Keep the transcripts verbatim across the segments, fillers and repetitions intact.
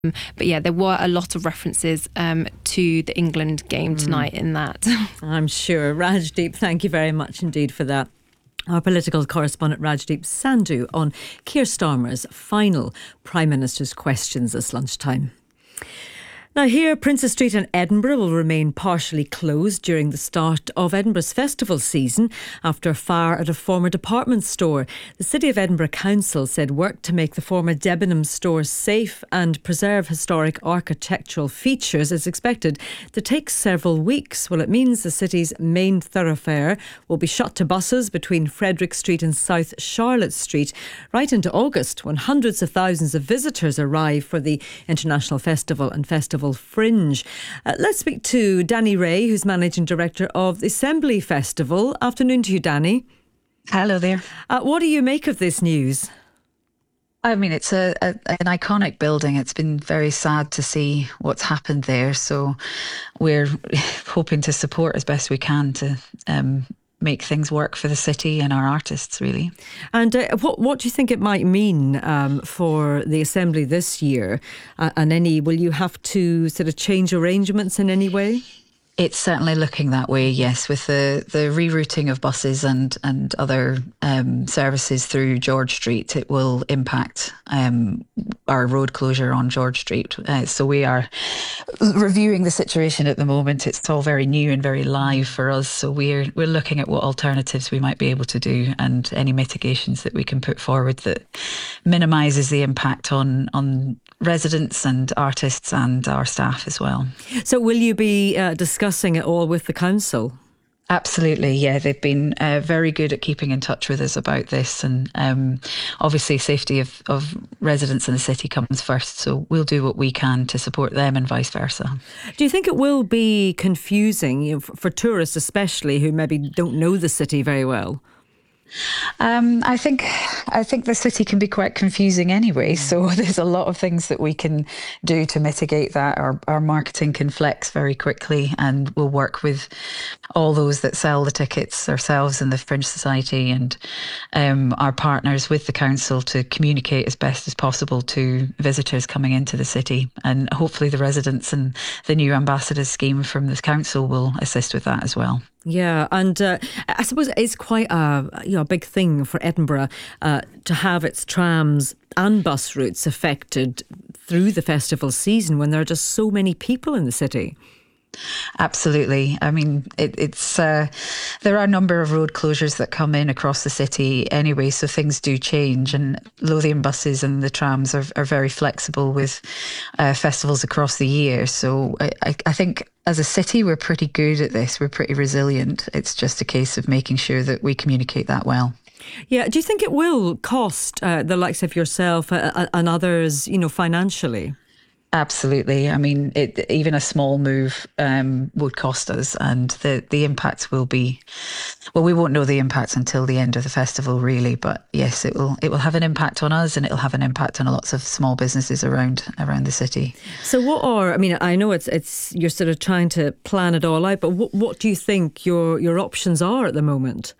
But yeah, there were a lot of references um, to the England game tonight mm. in that. I'm sure. Rajdeep, thank you very much indeed for that. Our political correspondent Rajdeep Sandhu on Keir Starmer's final Prime Minister's questions this lunchtime. Now here, Princes Street in Edinburgh will remain partially closed during the start of Edinburgh's festival season after a fire at a former department store. The City of Edinburgh Council said work to make the former Debenhams store safe and preserve historic architectural features is expected to take several weeks. Well, it means the city's main thoroughfare will be shut to buses between Frederick Street and South Charlotte Street right into August, when hundreds of thousands of visitors arrive for the International Festival and Festival Fringe. Uh, let's speak to Danny Ray, who's Managing Director of the Assembly Festival. Afternoon to you, Danny. Hello there. Uh, what do you make of this news? I mean, it's a, a an iconic building. It's been very sad to see what's happened there. So we're hoping to support as best we can to um, make things work for the city and our artists, really. And uh, what what do you think it might mean um, for the Assembly this year? Uh, and any, will you have to sort of change arrangements in any way? It's certainly looking that way, yes, with the, the rerouting of buses and, and other um, services through George Street. It will impact um, our road closure on George Street. Uh, so we are reviewing the situation at the moment. It's all very new and very live for us. So we're we're looking at what alternatives we might be able to do and any mitigations that we can put forward that minimises the impact on on residents and artists and our staff as well. So will you be uh, discussing it all with the council? Absolutely, yeah. They've been uh, very good at keeping in touch with us about this, and um, obviously safety of, of residents in the city comes first, so we'll do what we can to support them and vice versa. Do you think it will be confusing, you know, for, for tourists especially who maybe don't know the city very well? Um, I think I think the city can be quite confusing anyway, so there's a lot of things that we can do to mitigate that. Our, our marketing can flex very quickly, and we'll work with all those that sell the tickets, ourselves and the Fringe Society and um, our partners with the council, to communicate as best as possible to visitors coming into the city. And hopefully the residents and the new ambassadors scheme from the council will assist with that as well. Yeah, and uh, I suppose it's quite a, you know, a big thing for Edinburgh uh, to have its trams and bus routes affected through the festival season when there are just so many people in the city. Absolutely. I mean, it, it's uh, there are a number of road closures that come in across the city anyway, so things do change. And Lothian buses and the trams are, are very flexible with uh, festivals across the year. So I, I, I think as a city, we're pretty good at this. We're pretty resilient. It's just a case of making sure that we communicate that well. Yeah. Do you think it will cost uh, the likes of yourself uh, and others, you know, financially? Absolutely. I mean, it, even a small move um, would cost us, and the, the impact will be, well, we won't know the impact until the end of the festival, really. But yes, it will it will have an impact on us, and it'll have an impact on lots of small businesses around around the city. So what are, I mean, I know it's it's you're sort of trying to plan it all out, but what, what do you think your your options are at the moment?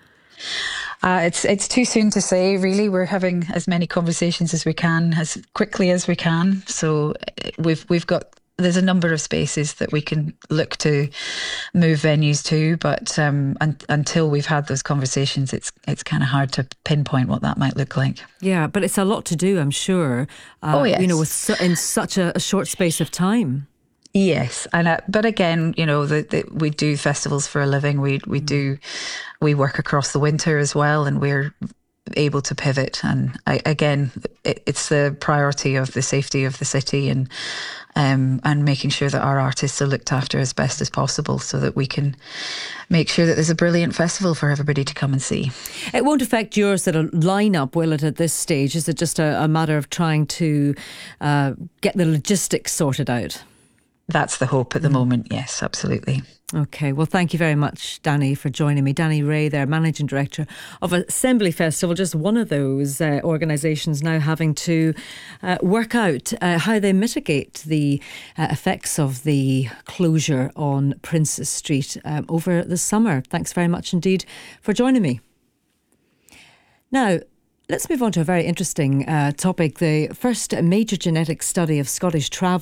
Uh, it's it's too soon to say, really. We're having as many conversations as we can, as quickly as we can. So we've we've got there's a number of spaces that we can look to move venues to, but um, un- until we've had those conversations, it's it's kind of hard to pinpoint what that might look like. Yeah, but it's a lot to do, I'm sure. Uh, oh yes, you know, with su- in such a, a short space of time. Yes, and uh, but again, you know, the, the, we do festivals for a living. We we do we work across the winter as well, and we're able to pivot. And I, again, it, it's the priority of the safety of the city and um, and making sure that our artists are looked after as best as possible, so that we can make sure that there's a brilliant festival for everybody to come and see. It won't affect your sort of lineup, will it? At this stage, is it just a, a matter of trying to uh, get the logistics sorted out? That's the hope at the moment, yes, absolutely. OK, well, thank you very much, Danny, for joining me. Danny Ray there, Managing Director of Assembly Festival, just one of those uh, organisations now having to uh, work out uh, how they mitigate the uh, effects of the closure on Princes Street um, over the summer. Thanks very much indeed for joining me. Now, Let's move on to a very interesting uh, topic. The first major genetic study of Scottish travel